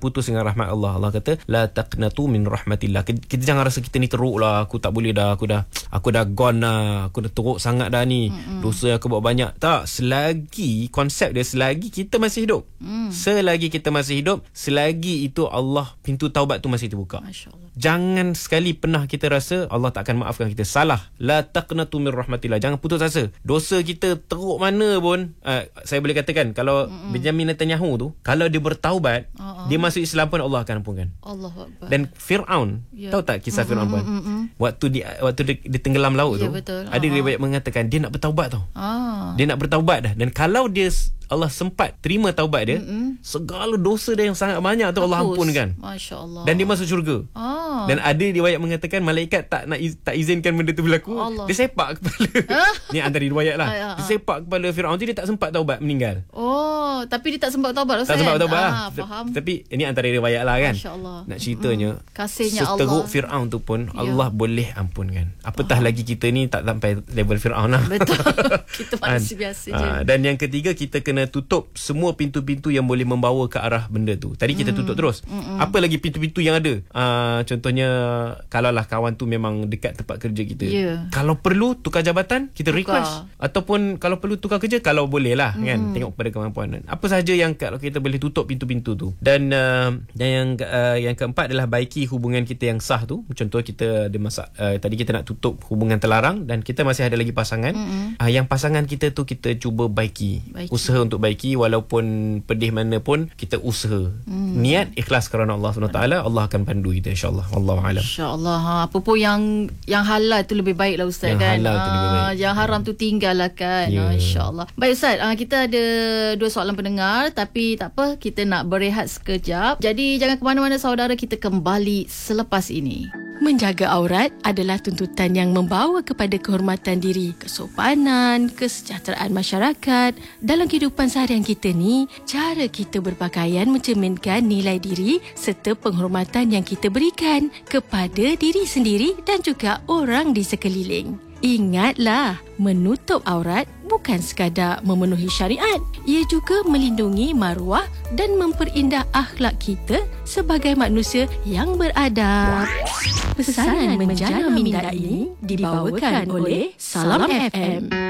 putus dengan rahmat Allah. Allah kata la taqnatu min rahmatillah. Kita jangan rasa kita ni teruk lah, aku tak boleh dah, aku dah gone lah, aku dah teruk sangat dah ni, dosa aku buat banyak. Tak, selagi konsep dia, selagi kita masih hidup, selagi kita masih hidup, selagi itu Allah, pintu taubat tu masih terbuka. Jangan sekali pernah kita rasa Allah tak akan maafkan kita. Salah. La taqnatu min rahmatillah. Jangan putus asa. Dosa kita teruk mana pun, saya boleh katakan kalau Benjamin Netanyahu tu, kalau dia bertaubat, dia masuk Islam pun Allah akan ampunkan. Allahu Akbar. Dan Firaun, tahu tak kisah Firaun pun? Waktu dia tenggelam laut tu, betul. Ada riwayat mengatakan dia nak bertaubat tau. Dia nak bertaubat dah. Dan kalau dia, Allah sempat terima taubat dia, segala dosa dia yang sangat banyak tu Allah ampunkan. Masya-Allah. Dan dia masuk syurga. Dan ada riwayat mengatakan malaikat tak izinkan benda tu berlaku. Dia sepak kepala. Ni antara riwayat lah. Dia sepak kepala Firaun tu, dia tak sempat taubat, meninggal. Tapi dia tak sempat taubat. Tak sempat taubat lah. Faham. Tapi ini antara riwayat lah kan. Nak ceritanya, kasihnya seteruk Firaun tu pun Allah boleh ampunkan. Apatah lagi kita ni tak sampai level Firaun lah. Betul. Kita manusia biasa je. Dan yang ketiga, kita kena tutup semua pintu-pintu yang boleh membawa ke arah benda tu. Tadi kita tutup terus. Apa lagi pintu-pintu yang ada? Contohnya, kalaulah kawan tu memang dekat tempat kerja kita, kalau perlu tukar jabatan, kita request. Ataupun kalau perlu tukar kerja, kalau boleh lah kan, tengok pada kemampuan. Apa sahaja yang kalau kita boleh tutup pintu-pintu tu. Dan yang keempat adalah baiki hubungan kita yang sah tu. Contoh kita ada tadi kita nak tutup hubungan terlarang dan kita masih ada lagi pasangan. Yang pasangan kita tu kita cuba baiki. Usaha untuk baiki, walaupun pedih mana pun kita usaha. Niat ikhlas kerana Allah SWT, Allah akan pandu kita, insya-Allah. Wallahu a'lam. Insya-Allah. Apa pun yang halal tu lebih baik lah Ustaz, yang kan. Halal tu lebih baik. Yang haram tu tinggal lah kan. Insya-Allah. Baik Ustaz, kita ada 2 soalan pendengar, tapi tak apa, kita nak berehat sekejap. Jadi jangan ke mana-mana saudara, kita kembali selepas ini. Menjaga aurat adalah tuntutan yang membawa kepada kehormatan diri, kesopanan, kesejahteraan masyarakat. Dalam kehidupan seharian kita ni, cara kita berpakaian mencerminkan nilai diri serta penghormatan yang kita berikan kepada diri sendiri dan juga orang di sekeliling. Ingatlah, menutup aurat bukan sekadar memenuhi syariat. Ia juga melindungi maruah dan memperindah akhlak kita sebagai manusia yang beradab. Pesanan menjana minda ini dibawakan oleh Salam FM.